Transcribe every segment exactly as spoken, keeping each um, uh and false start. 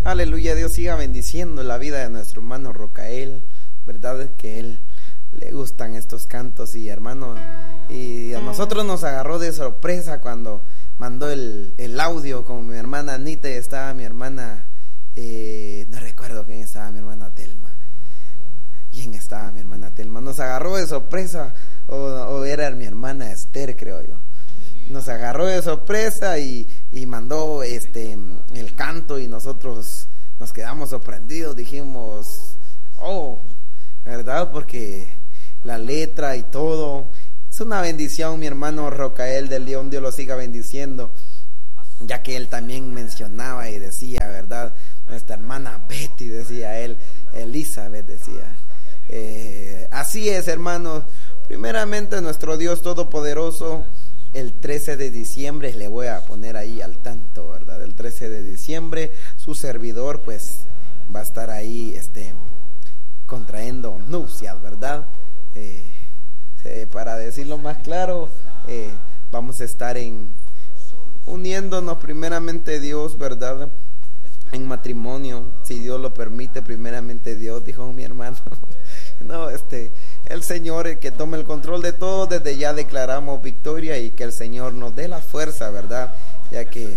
Aleluya, Dios siga bendiciendo la vida de nuestro hermano Rocael, verdad es que él le gustan estos cantos y hermano, y a nosotros nos agarró de sorpresa cuando mandó el, el audio con mi hermana Anita y estaba mi hermana, eh, no recuerdo quién estaba, mi hermana Telma. ¿Quién estaba mi hermana Telma? Nos agarró de sorpresa, o, o era mi hermana Esther, creo yo. Nos agarró de sorpresa y, y mandó este el canto y nosotros nos quedamos sorprendidos, dijimos, oh, ¿verdad? Porque la letra y todo, es una bendición, mi hermano Rocael del León, Dios lo siga bendiciendo, ya que él también mencionaba y decía, ¿verdad? Nuestra hermana Betty, decía él, Elizabeth decía, eh, así es, hermanos, primeramente nuestro Dios Todopoderoso, el trece de diciembre, le voy a poner ahí al tanto, ¿verdad? El trece de diciembre, su servidor pues va a estar ahí, este, contraendo nupcias, ¿verdad? Eh, eh, para decirlo más claro, eh, vamos a estar en uniéndonos primeramente Dios, ¿verdad? En matrimonio, si Dios lo permite, primeramente Dios, dijo mi hermano. No, este, el Señor el que tome el control de todo, desde ya declaramos victoria y que el Señor nos dé la fuerza, ¿verdad? Ya que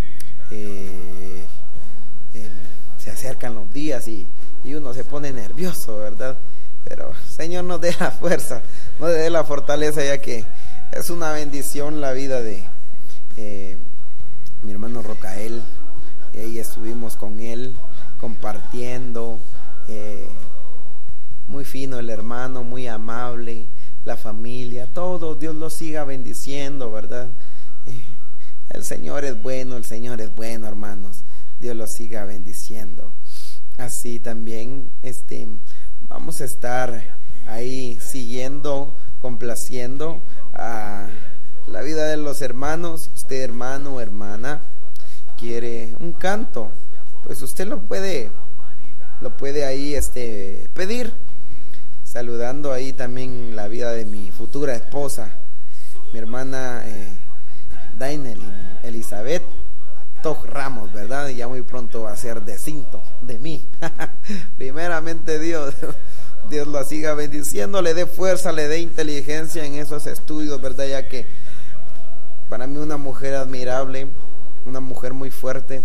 eh, eh, se acercan los días y, y uno se pone nervioso, ¿verdad? Pero Señor nos dé la fuerza, nos dé la fortaleza, ya que es una bendición la vida de eh, mi hermano Rocael. Y ahí estuvimos con él compartiendo, eh, muy fino el hermano, muy amable, la familia, todo, Dios lo siga bendiciendo, ¿verdad? Eh, el Señor es bueno, el Señor es bueno, hermanos, Dios lo siga bendiciendo. Así también, este, vamos a estar ahí siguiendo, complaciendo a la vida de los hermanos. Usted, hermano o hermana, quiere un canto, pues usted lo puede, lo puede ahí, este, pedir. Saludando ahí también la vida de mi futura esposa, mi hermana eh, Dainelin Elizabeth Toj Ramos, ¿verdad? Y ya muy pronto va a ser de cinto de mí. Primeramente Dios, Dios la siga bendiciendo, le dé fuerza, le dé inteligencia en esos estudios, ¿verdad? Ya que para mí una mujer admirable, una mujer muy fuerte.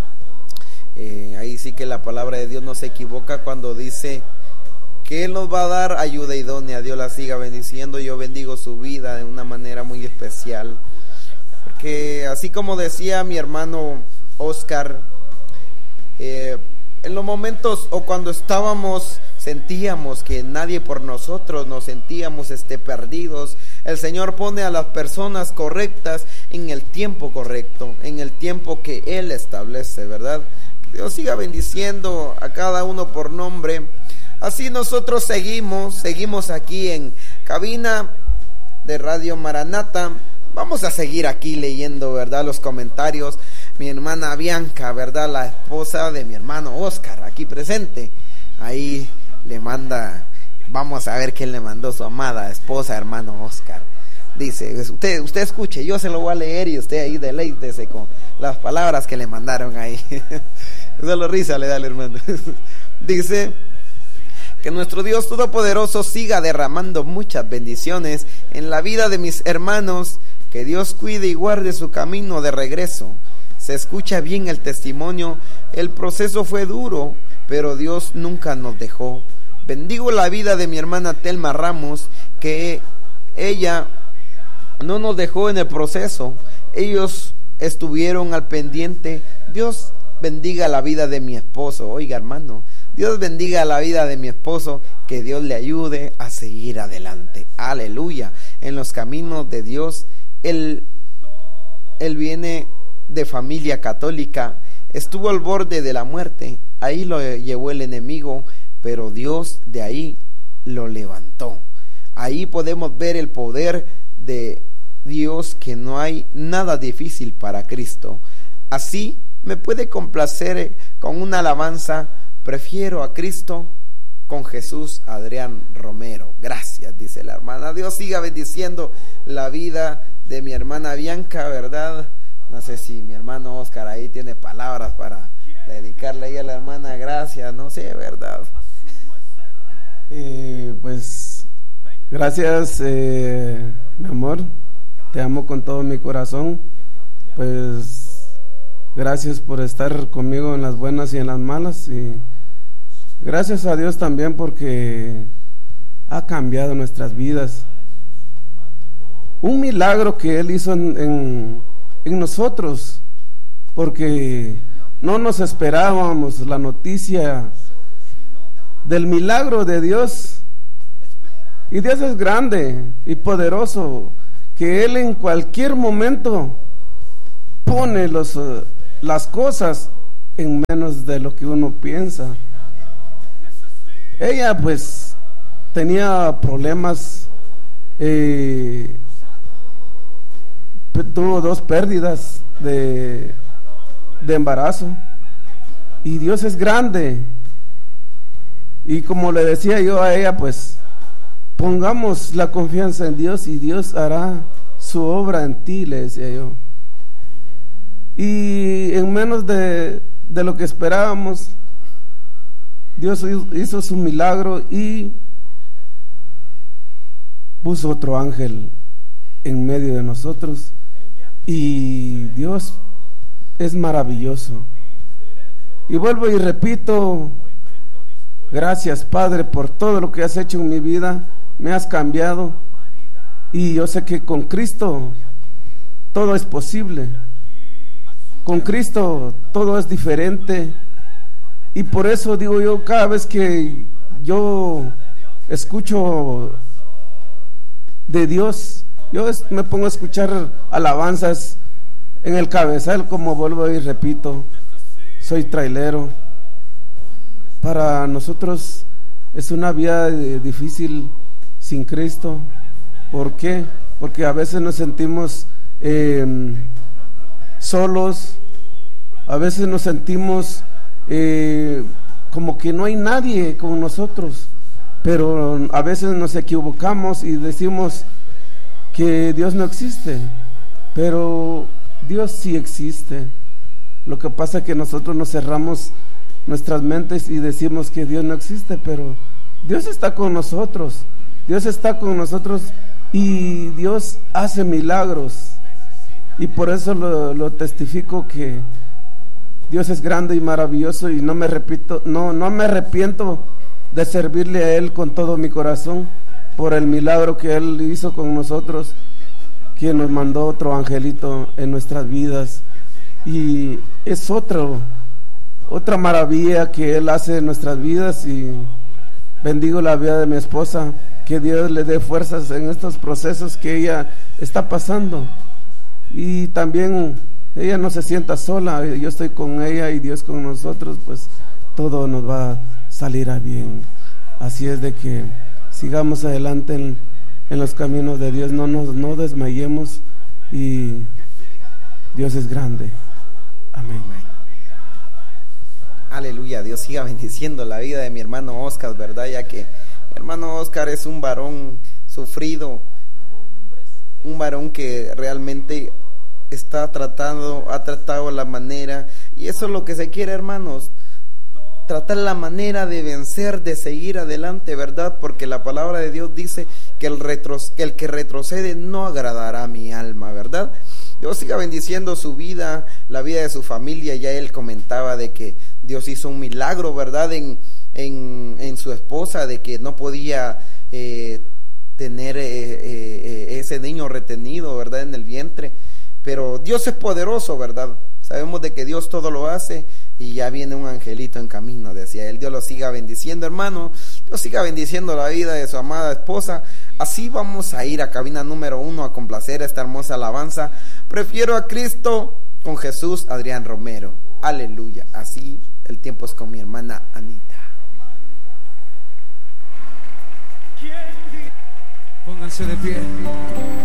Eh, ahí sí que la palabra de Dios no se equivoca cuando dice que Él nos va a dar ayuda idónea. Dios la siga bendiciendo. Yo bendigo su vida de una manera muy especial, porque así como decía mi hermano Oscar, eh, en los momentos o cuando estábamos, sentíamos que nadie por nosotros, nos sentíamos este, perdidos, el Señor pone a las personas correctas en el tiempo correcto, en el tiempo que Él establece, ¿verdad? Dios siga bendiciendo a cada uno por nombre. Así nosotros seguimos, seguimos aquí en cabina de Radio Maranata. Vamos a seguir aquí leyendo, ¿verdad?, los comentarios. Mi hermana Bianca, ¿verdad?, la esposa de mi hermano Oscar, aquí presente. Ahí le manda, vamos a ver quién le mandó su amada esposa, hermano Oscar. Dice, usted, usted escuche, yo se lo voy a leer y usted ahí deleítese con las palabras que le mandaron ahí. Solo risa le da al hermano. Dice: que nuestro Dios Todopoderoso siga derramando muchas bendiciones en la vida de mis hermanos. Que Dios cuide y guarde su camino de regreso. Se escucha bien el testimonio. El proceso fue duro, pero Dios nunca nos dejó. Bendigo la vida de mi hermana Telma Ramos, que ella no nos dejó en el proceso. Ellos estuvieron al pendiente. Dios bendiga la vida de mi esposo. Oiga, hermano, Dios bendiga la vida de mi esposo, que Dios le ayude a seguir adelante. Aleluya. En los caminos de Dios, él, él viene de familia católica, estuvo al borde de la muerte, ahí lo llevó el enemigo, pero Dios de ahí lo levantó. Ahí podemos ver el poder de Dios, que no hay nada difícil para Cristo. Así me puede complacer con una alabanza: prefiero a Cristo con Jesús. Adrián Romero. Gracias, dice la hermana. Dios siga bendiciendo la vida de mi hermana Bianca, ¿verdad? No sé si mi hermano Oscar ahí tiene palabras para dedicarle ahí a la hermana Gracia, no sé, ¿verdad? Eh, pues gracias, eh, mi amor, te amo con todo mi corazón. Pues gracias por estar conmigo en las buenas y en las malas, y gracias a Dios también porque ha cambiado nuestras vidas. Un milagro que Él hizo en, en, en nosotros, porque no nos esperábamos la noticia del milagro de Dios. Y Dios es grande y poderoso, que Él en cualquier momento pone los, las cosas en menos de lo que uno piensa. Ella pues tenía problemas, eh, tuvo dos pérdidas de, de embarazo, y Dios es grande. Y como le decía yo a ella, pues pongamos la confianza en Dios y Dios hará su obra en ti, le decía yo. Y en menos de, de lo que esperábamos, Dios hizo su milagro y puso otro ángel en medio de nosotros. Y Dios es maravilloso. Y vuelvo y repito, gracias, Padre, por todo lo que has hecho en mi vida. Me has cambiado, y yo sé que con Cristo todo es posible. Con Cristo todo es diferente. Y por eso digo yo, cada vez que yo escucho de Dios, yo me pongo a escuchar alabanzas en el cabezal, como vuelvo y repito, soy trailero. Para nosotros es una vida difícil sin Cristo. ¿Por qué? Porque a veces nos sentimos eh, solos, a veces nos sentimos eh, como que no hay nadie con nosotros, pero a veces nos equivocamos y decimos que Dios no existe, pero Dios sí existe. Lo que pasa es que nosotros nos cerramos nuestras mentes y decimos que Dios no existe, pero Dios está con nosotros. Dios está con nosotros y Dios hace milagros, y por eso lo, lo testifico, que Dios es grande y maravilloso, y no me repito, no, no me arrepiento de servirle a Él con todo mi corazón por el milagro que Él hizo con nosotros, que nos mandó otro angelito en nuestras vidas, y es otro, otra maravilla que Él hace en nuestras vidas. Y bendigo la vida de mi esposa, que Dios le dé fuerzas en estos procesos que ella está pasando, y también ella no se sienta sola. Yo estoy con ella y Dios con nosotros, pues todo nos va a salir a bien. Así es de que sigamos adelante en, en los caminos de Dios, no nos no desmayemos, y Dios es grande. Amén. Aleluya. Dios siga bendiciendo la vida de mi hermano Oscar, ¿verdad? Ya que mi hermano Oscar es un varón sufrido, un varón que realmente está tratando, ha tratado la manera, y eso es lo que se quiere, hermanos, tratar la manera de vencer, de seguir adelante, ¿verdad? Porque la palabra de Dios dice que el, retro, que el que retrocede no agradará a mi alma, ¿verdad? Dios siga bendiciendo su vida, la vida de su familia. Ya él comentaba de que Dios hizo un milagro, ¿verdad? En, en, en su esposa, de que no podía eh, tener eh, eh, ese niño retenido, ¿verdad? En el vientre. Pero Dios es poderoso, ¿verdad? Sabemos de que Dios todo lo hace, y ya viene un angelito en camino, decía él. Dios lo siga bendiciendo, hermano. Dios siga bendiciendo la vida de su amada esposa. Así vamos a ir a cabina número uno a complacer esta hermosa alabanza. Prefiero a Cristo, con Jesús Adrián Romero. Aleluya. Así el tiempo es con mi hermana Anita. Pónganse de pie.